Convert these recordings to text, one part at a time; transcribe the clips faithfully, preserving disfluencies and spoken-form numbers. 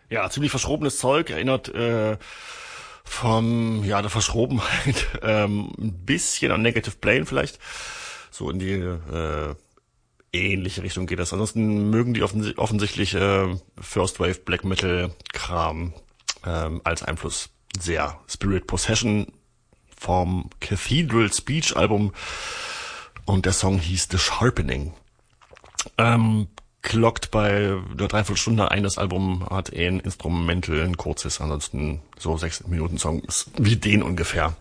Ja, ziemlich verschrobenes Zeug, erinnert äh, vom, ja, der Verschrobenheit ähm, ein bisschen an Negative Plane vielleicht. So in die äh, ähnliche Richtung geht das. Ansonsten mögen die offens- offensichtlich äh, First Wave Black Metal Kram ähm, als Einfluss sehr. Spirit Possession vom Cathedral Speech Album und der Song hieß The Sharpening. Ähm, Klockt bei einer Dreiviertelstunde ein. Das Album hat eh ein Instrumental, ein kurzes, ansonsten so sechs Minuten Song ist wie den ungefähr.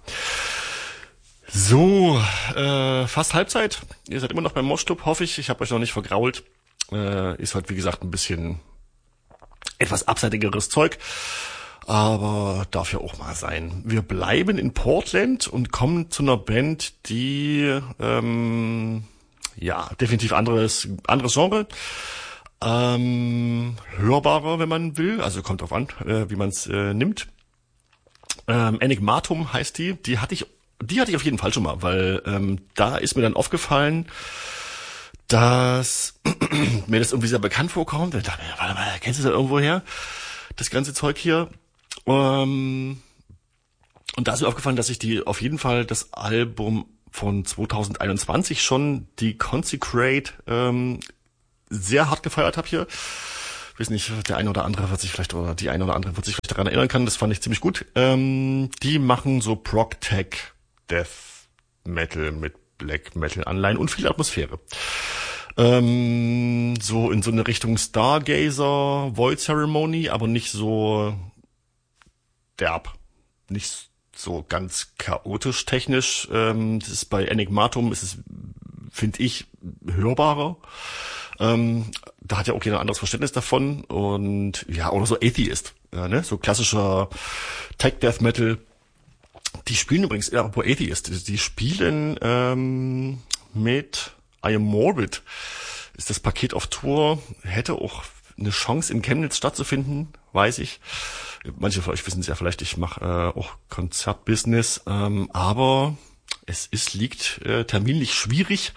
So, äh, fast Halbzeit. Ihr seid immer noch beim Moshclub, hoffe ich. Ich habe euch noch nicht vergrault. Äh, ist halt, wie gesagt, ein bisschen etwas abseitigeres Zeug. Aber darf ja auch mal sein. Wir bleiben in Portland und kommen zu einer Band, die, ähm, ja, definitiv anderes, anderes Genre. Ähm, hörbarer, wenn man will. Also kommt drauf an, äh, wie man es äh, nimmt. Ähm, Enigmatum heißt die. Die hatte ich Die hatte ich auf jeden Fall schon mal, weil ähm, da ist mir dann aufgefallen, dass mir das irgendwie sehr bekannt vorkommt. Ich dachte mir, warte mal, kennst du das irgendwo her? Das ganze Zeug hier. Ähm, und da ist mir aufgefallen, dass ich die auf jeden Fall das Album von zwanzig einundzwanzig schon, die Consecrate, ähm, sehr hart gefeiert habe hier. Ich weiß nicht, der eine oder andere wird sich vielleicht, oder die eine oder andere wird sich vielleicht daran erinnern können. Das fand ich ziemlich gut. Ähm, die machen so Prog-Tech Death Metal mit Black Metal Anleihen und viel Atmosphäre. Ähm, so in so eine Richtung Stargazer, Void Ceremony, aber nicht so derb. Nicht so ganz chaotisch technisch. Ähm, das ist bei Enigmatum, ist es, finde ich, hörbarer. Ähm, da hat ja auch keiner anderes Verständnis davon. Und ja, oder so Atheist. Ja, ne? So klassischer Tech Death Metal. Die spielen übrigens, ja, apropos Atheist, die spielen ähm, mit I Am Morbid. Ist das Paket auf Tour, hätte auch eine Chance in Chemnitz stattzufinden, weiß ich. Manche von euch wissen es ja vielleicht, ich mache äh, auch Konzertbusiness, ähm, aber es ist, liegt äh, terminlich schwierig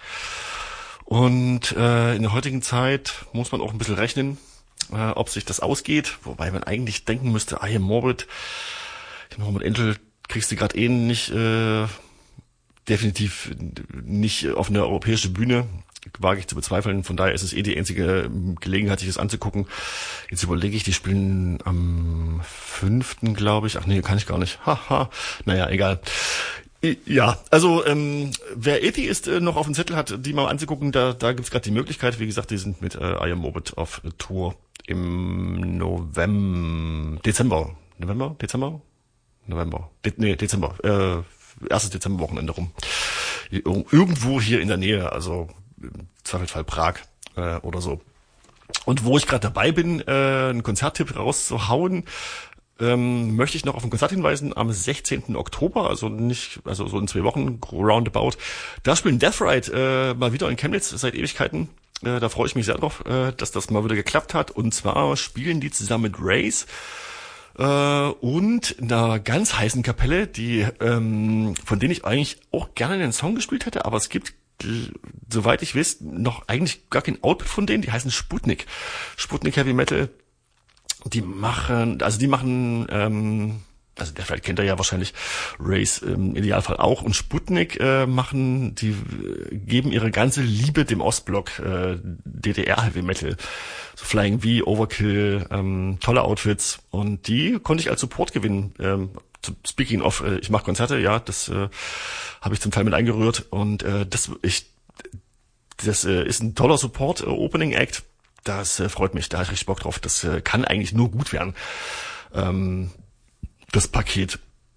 und äh, in der heutigen Zeit muss man auch ein bisschen rechnen, äh, ob sich das ausgeht, wobei man eigentlich denken müsste, I Am Morbid, mit Entel kriegst du gerade eh nicht, äh, definitiv nicht auf eine europäische Bühne, wage ich zu bezweifeln. Von daher ist es eh die einzige Gelegenheit, sich das anzugucken. Jetzt überlege ich, die spielen am fünften glaube ich. Ach nee, kann ich gar nicht. Haha. Naja, egal. Ja, also ähm, wer Atheist äh, noch auf dem Zettel hat, die mal anzugucken, da da gibt's gerade die Möglichkeit. Wie gesagt, die sind mit äh, I Am Morbid auf Tour im November, Dezember. November? Dezember? November. De- nee, Dezember. Äh, erstes Dezemberwochenende rum. Irgendwo hier in der Nähe, also im Zweifelsfall Prag äh, oder so. Und wo ich gerade dabei bin, äh, einen Konzerttipp rauszuhauen, ähm, möchte ich noch auf ein Konzert hinweisen am sechzehnten Oktober, also nicht, also so in zwei Wochen, roundabout. Da spielen Death Ride äh, mal wieder in Chemnitz seit Ewigkeiten. Äh, da freue ich mich sehr drauf, äh, dass das mal wieder geklappt hat. Und zwar spielen die zusammen mit Race äh, und einer ganz heißen Kapelle, die ähm, von denen ich eigentlich auch gerne einen Song gespielt hätte, aber es gibt, soweit ich weiß, noch eigentlich gar kein Output von denen. Die heißen Sputnik. Sputnik Heavy Metal. Die machen, also die machen, ähm, also der vielleicht kennt er ja wahrscheinlich, Race im Idealfall auch, und Sputnik äh, machen, die äh, geben ihre ganze Liebe dem Ostblock, äh, D D R Heavy Metal, so Flying V, Overkill, ähm, tolle Outfits, und die konnte ich als Support gewinnen. Ähm, speaking of, äh, ich mache Konzerte, ja, das äh, habe ich zum Teil mit eingerührt, und äh, das ich das äh, ist ein toller Support, äh, Opening Act. Das äh, freut mich, da habe ich richtig Bock drauf. Das äh, kann eigentlich nur gut werden, ähm, das Paket.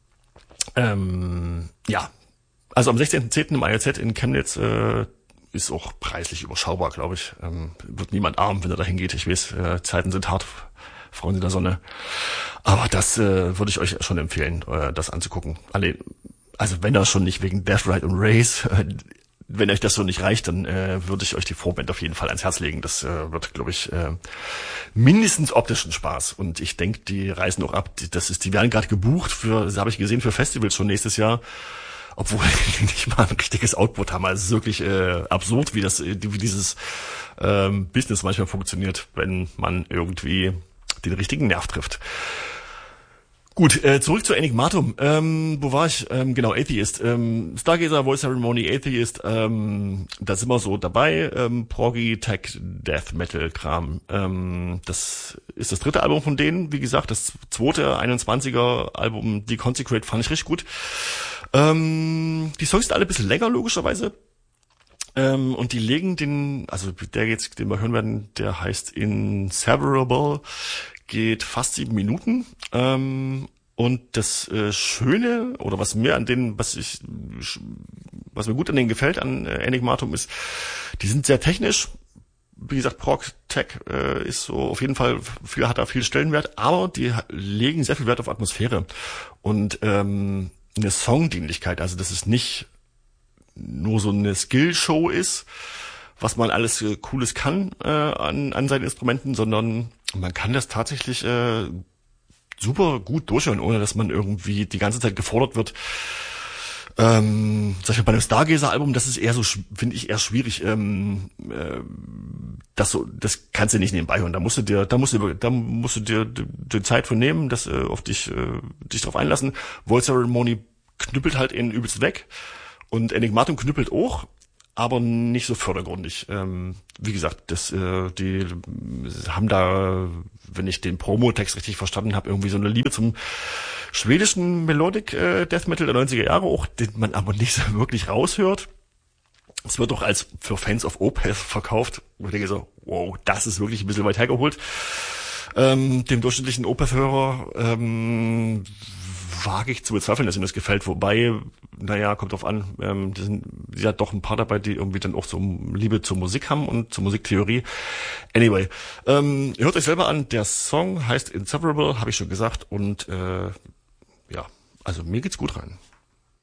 Ähm, ja, also am sechzehnten zehnten im I R Z in Chemnitz äh, ist auch preislich überschaubar, glaube ich. Ähm, wird niemand arm, wenn er da hingeht. Ich weiß, äh, Zeiten sind hart, Freunde der Sonne. Aber das äh, würde ich euch schon empfehlen, äh, das anzugucken. Alle, also wenn das schon nicht wegen Death Ride und Race... Äh, Wenn euch das so nicht reicht, dann äh, würde ich euch die Vorband auf jeden Fall ans Herz legen. Das äh, wird, glaube ich, äh, mindestens optischen Spaß. Und ich denke, die reisen auch ab. Die, das ist, die werden gerade gebucht für, das habe ich gesehen, für Festivals schon nächstes Jahr. Obwohl die nicht mal ein richtiges Output haben. Also es ist wirklich äh, absurd, wie das, wie dieses ähm, Business manchmal funktioniert, wenn man irgendwie den richtigen Nerv trifft. Gut, äh, zurück zu Enigmatum. Ähm, wo war ich? Ähm, genau, Atheist. Ähm, Stargazer, Voice Ceremony, Atheist. Ähm, da sind wir so dabei. Ähm, Proggy, Tech, Death Metal Kram. Ähm, das ist das dritte Album von denen. Wie gesagt, das zweite einundzwanziger Album, Deconsecrate, fand ich richtig gut. Ähm, die Songs sind alle ein bisschen länger, logischerweise. Ähm, und die legen den, also der jetzt, den wir hören werden, der heißt Inseparable, geht fast sieben Minuten. Ähm, und das äh, Schöne, oder was mir an denen, was ich, was mir gut an denen gefällt, an äh, Enigmatum ist, die sind sehr technisch. Wie gesagt, Prog Tech äh, ist so auf jeden Fall, viel, hat da viel Stellenwert, aber die legen sehr viel Wert auf Atmosphäre und ähm, eine Songdienlichkeit. Also das ist nicht nur so eine Skillshow ist, was man alles äh, Cooles kann äh, an, an seinen Instrumenten, sondern man kann das tatsächlich äh, super gut durchhören, ohne dass man irgendwie die ganze Zeit gefordert wird. Ähm, sag ich mal, bei einem Stargazer-Album, das ist eher so, finde ich, eher schwierig. Ähm, äh, das so, das kannst du nicht nebenbei hören. Da musst du dir, da musst du, da musst du dir die, die Zeit für nehmen, das äh, auf dich, äh, dich drauf einlassen. Voice Ceremony knüppelt halt in übelst weg. Und Enigmatum knüppelt auch, aber nicht so vordergründig. Ähm, wie gesagt, das, äh, die haben da, wenn ich den Promo-Text richtig verstanden habe, irgendwie so eine Liebe zum schwedischen Melodic äh, Death Metal der neunziger Jahre auch, den man aber nicht so wirklich raushört. Es wird doch als für Fans of Opeth verkauft. Und ich denke so, wow, das ist wirklich ein bisschen weit hergeholt. Ähm, dem durchschnittlichen Opeth-Hörer ähm, wage ich zu bezweifeln, dass ihm das gefällt. Wobei, naja, kommt drauf an, ähm, die sind ja doch ein paar dabei, die irgendwie dann auch so Liebe zur Musik haben und zur Musiktheorie. Anyway, ähm, hört euch selber an. Der Song heißt Inseparable, habe ich schon gesagt. Und äh, ja, also mir geht's gut rein.